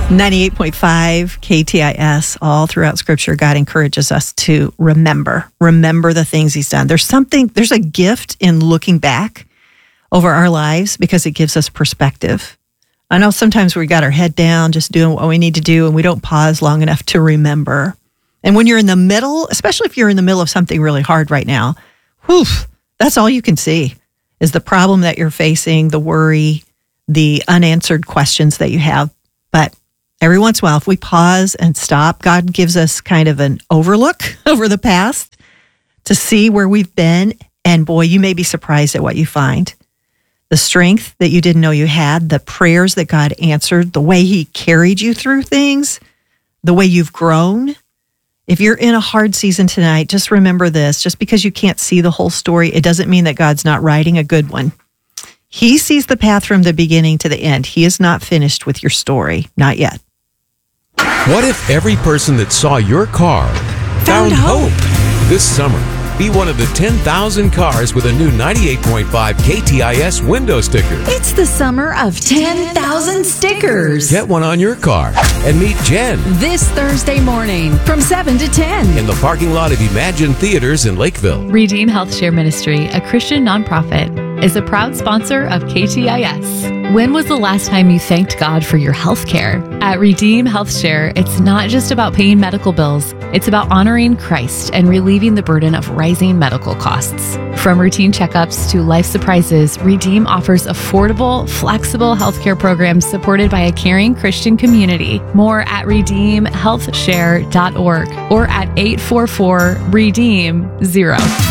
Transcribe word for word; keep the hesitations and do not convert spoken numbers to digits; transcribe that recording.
ninety-eight point five K T I S, all throughout Scripture, God encourages us to remember, remember the things He's done. There's something, there's a gift in looking back over our lives because it gives us perspective. I know sometimes we got our head down just doing what we need to do and we don't pause long enough to remember. And when you're in the middle, especially if you're in the middle of something really hard right now, whew, that's all you can see is the problem that you're facing, the worry, the unanswered questions that you have. But every once in a while, if we pause and stop, God gives us kind of an overlook over the past to see where we've been. And boy, you may be surprised at what you find. The strength that you didn't know you had, the prayers that God answered, the way He carried you through things, the way you've grown. If you're in a hard season tonight, just remember this. Just because you can't see the whole story, it doesn't mean that God's not writing a good one. He sees the path from the beginning to the end. He is not finished with your story. Not yet. What if every person that saw your car found, Found hope. hope? This summer, be one of the ten thousand cars with a new ninety-eight point five K T I S window sticker. It's the summer of ten thousand stickers. Get one on your car and meet Jen This Thursday morning from seven to ten. in the parking lot of Imagine Theaters in Lakeville. Redeem Health Share Ministry, a Christian nonprofit, is a proud sponsor of K T I S. When was the last time you thanked God for your health care? At Redeem Health Share, it's not just about paying medical bills. It's about honoring Christ and relieving the burden of rising medical costs. From routine checkups to life surprises, Redeem offers affordable, flexible healthcare programs supported by a caring Christian community. More at redeem health share dot org or at eight four four redeem zero.